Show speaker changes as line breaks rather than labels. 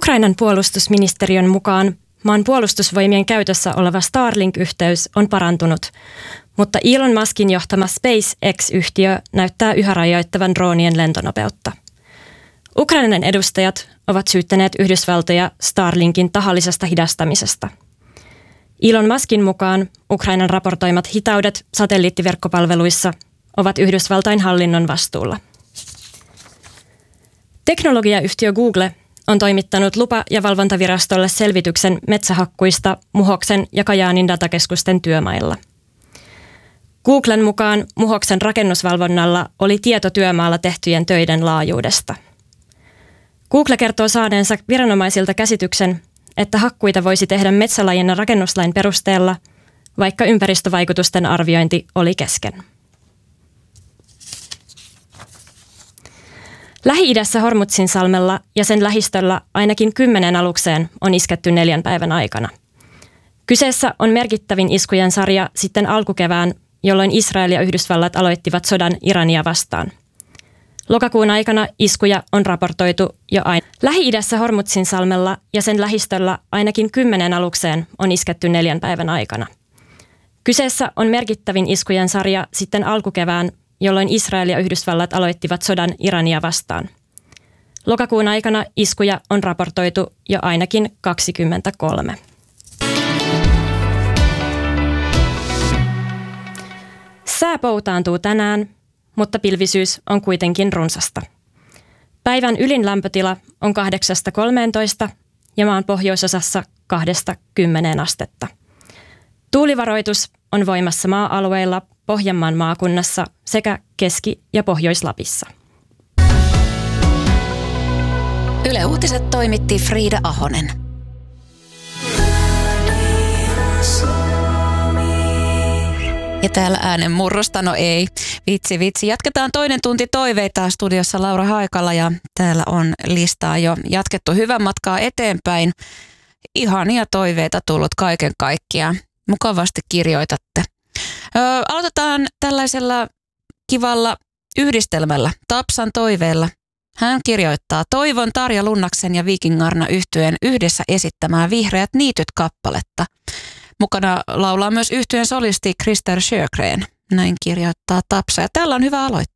Ukrainan puolustusministeriön mukaan maan puolustusvoimien käytössä oleva Starlink-yhteys on parantunut, mutta Elon Muskin johtama SpaceX-yhtiö näyttää yhä rajoittavan droonien lentonopeutta. Ukrainan edustajat ovat syyttäneet Yhdysvaltoja Starlinkin tahallisesta hidastamisesta. Elon Muskin mukaan Ukrainan raportoimat hitaudet satelliittiverkkopalveluissa ovat Yhdysvaltain hallinnon vastuulla. Teknologiayhtiö Google on toimittanut lupa- ja valvontavirastolle selvityksen metsähakkuista Muhoksen ja Kajaanin datakeskusten työmailla. Googlen mukaan Muhoksen rakennusvalvonnalla oli tieto työmaalla tehtyjen töiden laajuudesta. Google kertoo saaneensa viranomaisilta käsityksen, että hakkuita voisi tehdä metsälajin ja rakennuslain perusteella, vaikka ympäristövaikutusten arviointi oli kesken. Lähi-idässä Hormuzzinsalmella ja sen lähistöllä ainakin 10 alukseen on isketty 4 päivän aikana. Kyseessä on merkittävin iskujen sarja sitten alkukevään, jolloin Israel ja Yhdysvallat aloittivat sodan Irania vastaan. Lokakuun aikana iskuja on raportoitu jo aina. Lähi-idässä Hormuzzinsalmella ja sen lähistöllä ainakin 10 alukseen on isketty 4 päivän aikana. Kyseessä on merkittävin iskujen sarja sitten alkukevään, jolloin Israel ja Yhdysvallat aloittivat sodan Irania vastaan. Lokakuun aikana iskuja on raportoitu jo ainakin 23. Sää poutaantuu tänään, mutta pilvisyys on kuitenkin runsasta. Päivän ylin lämpötila on 8–13 ja maan pohjoisosassa 2–10 astetta. Tuulivaroitus on voimassa maa-alueilla Pohjanmaan maakunnassa sekä Keski- ja Pohjois-Lapissa.
Yle Uutiset toimitti Friida Ahonen. Ja täällä äänen murrosta, no ei, vitsi. Jatketaan toinen tunti toiveita, studiossa Laura Haikala ja täällä on listaa jo jatkettu hyvän matkaa eteenpäin. Ihania toiveita tullut kaiken kaikkiaan. Mukavasti kirjoitatte. Aloitetaan tällaisella kivalla yhdistelmällä, Tapsan toiveella. Hän kirjoittaa: toivon Tarja Lunnaksen ja Viking Arna -yhtyeen yhdessä esittämää Vihreät niityt-kappaletta. Mukana laulaa myös yhtyeen solisti Krister Sjögren. Näin kirjoittaa Tapsa ja tällä on hyvä aloittaa.